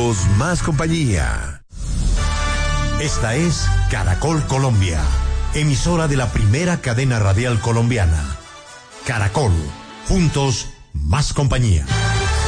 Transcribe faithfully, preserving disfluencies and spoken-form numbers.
Juntos más compañía. Esta es Caracol Colombia, emisora de la primera cadena radial colombiana. Caracol, juntos más compañía.